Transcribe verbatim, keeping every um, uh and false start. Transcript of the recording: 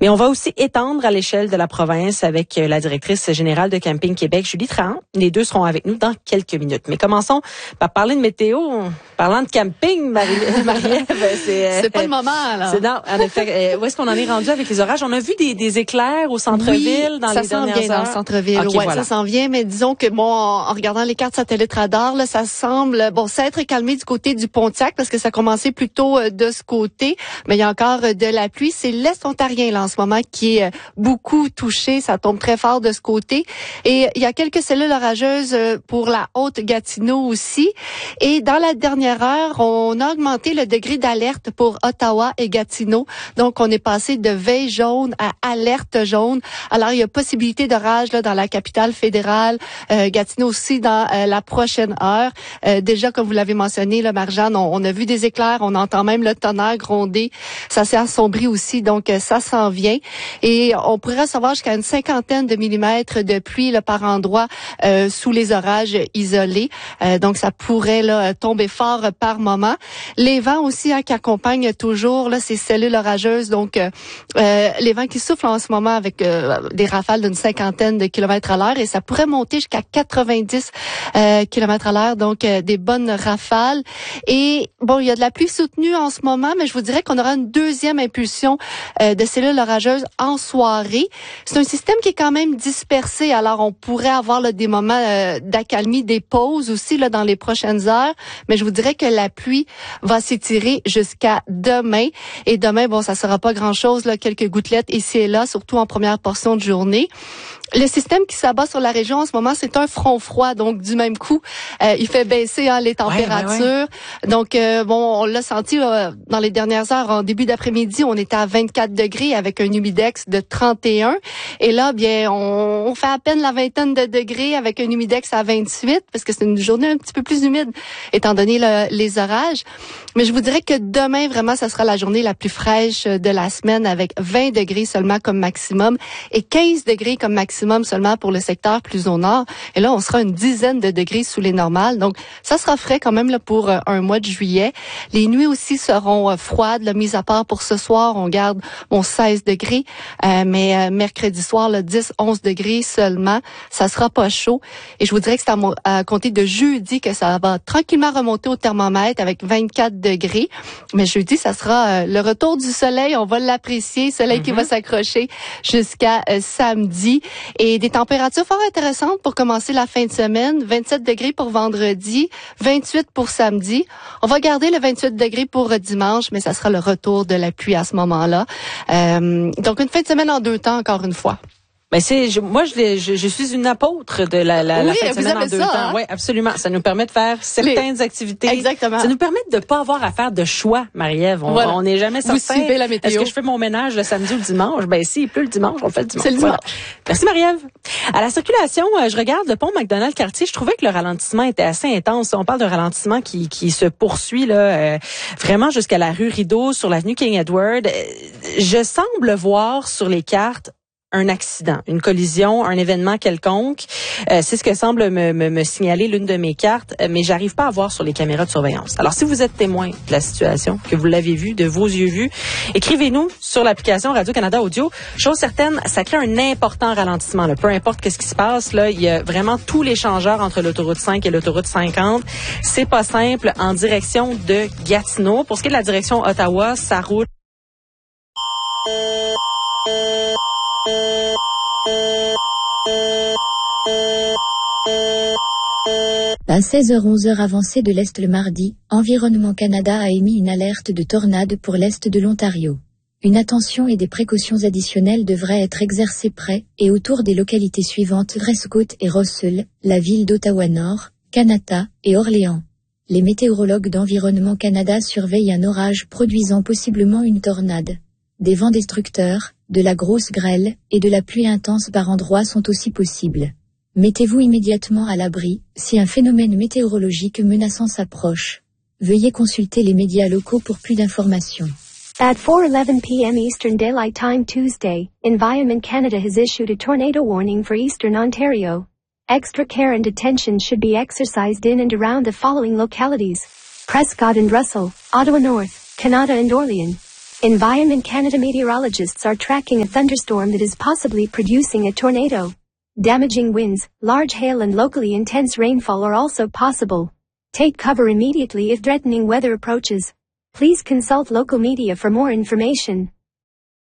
Mais on va aussi étendre à l'échelle de la province avec la directrice générale de Camping Québec, Julie Trahan. Les deux seront avec nous dans quelques minutes. Mais commençons par parler de météo. Parlant de camping, Marie- Marie-Ève, c'est... C'est pas le moment, là. C'est non, en effet. Où est-ce qu'on en est rendu avec les orages? On a vu des, des éclairs au centre-ville oui, dans ça les s'en dernières vient heures. dans le centre-ville. Okay, ouais, voilà. Ça s'en vient, mais disons que bon, en, en regardant les cartes satellites radar, là, ça semble bon s'être calmé du côté du Pontiac parce que ça a commencé plutôt euh, de ce côté, mais il y a encore euh, de la pluie. C'est l'Est ontarien là en ce moment qui est euh, beaucoup touché. Ça tombe très fort de ce côté. Et il y a quelques cellules orageuses euh, pour la Haute-Gatineau aussi. Et dans la dernière heure, on a augmenté le degré d'alerte pour Ottawa et Gatineau. Donc, on est passé de veille jaune à alerte jaune. Alors, il y a possibilité d'orage là dans la capitale fédérale, euh, Gatineau aussi dans euh, la prochaine heure. Euh, déjà, comme vous l'avez mentionné, là, Marjane, on, on a vu des éclairs, on entend même le tonnerre gronder. Ça s'est assombri aussi, donc euh, ça s'en vient. Et on pourrait recevoir jusqu'à une cinquantaine de millimètres de pluie là, par endroit euh, sous les orages isolés. Euh, donc, ça pourrait là, tomber fort par moment. Les vents aussi hein, qui accompagnent toujours là, ces cellules orageuses. Donc, euh, euh, les vents qui soufflent en ce moment avec euh, des rafales d'une cinquantaine de kilomètres à l'heure et ça pourrait monter jusqu'à quatre-vingt-dix euh, kilomètres à l'heure. Donc, euh, des bonnes rafales. Et bon, il y a de la pluie soutenue en ce moment, mais je vous dirais qu'on aura une deuxième impulsion euh, de cellules orageuses en soirée. C'est un système qui est quand même dispersé. Alors, on pourrait avoir là, des moments euh, d'accalmie, des pauses aussi là dans les prochaines heures. Mais je vous dirais que la pluie va s'étirer jusqu'à demain. Et demain, bon, ça sera pas grand-chose, là, quelques gouttelettes ici et là, surtout en première portion de journée. Le système qui s'abat sur la région en ce moment, c'est un front froid. Donc, du même coup, euh, il fait baisser hein, les températures. Ouais, ouais, ouais. Donc, euh, bon, on l'a senti euh, dans les dernières heures. En début d'après-midi, on était à vingt-quatre degrés avec un humidex de trente et un. Et là, bien, on, on fait à peine la vingtaine de degrés avec un humidex à vingt-huit parce que c'est une journée un petit peu plus humide, étant donné le, les orages. Mais je vous dirais que demain, vraiment, ça sera la journée la plus fraîche de la semaine avec vingt degrés seulement comme maximum et quinze degrés comme maximum seulement pour le secteur plus au nord. Et là, on sera une dizaine de degrés sous les normales. Donc, ça sera frais quand même là, pour euh, un mois de juillet. Les nuits aussi seront euh, froides. Là, mis à part pour ce soir, on garde bon, seize degrés. Euh, mais euh, mercredi soir, là, dix, onze degrés seulement. Ça sera pas chaud. Et je vous dirais que c'est à, à compter de jeudi que ça va tranquillement remonter au thermomètre avec vingt-quatre degrés. Mais jeudi, ça sera euh, le retour du soleil. On va l'apprécier. Soleil mm-hmm. qui va s'accrocher jusqu'à euh, samedi. Et des températures fort intéressantes pour commencer la fin de semaine. vingt-sept degrés pour vendredi, vingt-huit pour samedi. On va garder le vingt-huit degrés pour dimanche, mais ça sera le retour de la pluie à ce moment-là. Euh, donc, une fin de semaine en deux temps, encore une fois. Ben c'est je, moi je, je je suis une apôtre de la la, oui, la fin de semaine en deux ça, temps. Hein? Oui, absolument. Ça nous permet de faire certaines Les... activités. Exactement. Ça nous permet de pas avoir à faire de choix, Marie-Ève. On voilà. on n'est jamais certain. Vous suivez la météo. Est-ce que je fais mon ménage le samedi ou le dimanche? Ben si il pleut le dimanche, on le fait le dimanche. C'est le dimanche. Voilà. Merci Marie-Ève. À la circulation, je regarde le pont McDonald-Cartier. Je trouvais que le ralentissement était assez intense. On parle d'un ralentissement qui qui se poursuit là euh, vraiment jusqu'à la rue Rideau sur l'avenue King Edward. Je semble voir sur les cartes un accident, une collision, un événement quelconque. Euh, c'est ce que semble me, me, me signaler l'une de mes cartes, mais j'arrive pas à voir sur les caméras de surveillance. Alors, si vous êtes témoin de la situation, que vous l'avez vu, de vos yeux vus, écrivez-nous sur l'application Radio-Canada Audio. Chose certaine, ça crée un important ralentissement. Là. Peu importe qu'est-ce qui se passe, là, il y a vraiment tous les changeurs entre l'autoroute cinq et l'autoroute cinquante. C'est pas simple en direction de Gatineau. Pour ce qui est de la direction Ottawa, ça roule. À seize heures onze heures avancée de l'Est le mardi, Environnement Canada a émis une alerte de tornade pour l'Est de l'Ontario. Une attention et des précautions additionnelles devraient être exercées près et autour des localités suivantes Prescott et Russell, la ville d'Ottawa-Nord, Kanata et Orléans. Les météorologues d'Environnement Canada surveillent un orage produisant possiblement une tornade. Des vents destructeurs, de la grosse grêle et de la pluie intense par endroits sont aussi possibles. Mettez-vous immédiatement à l'abri si un phénomène météorologique menaçant s'approche. Veuillez consulter les médias locaux pour plus d'informations. At four eleven p m Eastern Daylight Time Tuesday, Environment Canada has issued a tornado warning for Eastern Ontario. Extra care and attention should be exercised in and around the following localities: Prescott and Russell, Ottawa North, Kanata and Orleans. Environment Canada meteorologists are tracking a thunderstorm that is possibly producing a tornado. Damaging winds, large hail and locally intense rainfall are also possible. Take cover immediately if threatening weather approaches. Please consult local media for more information.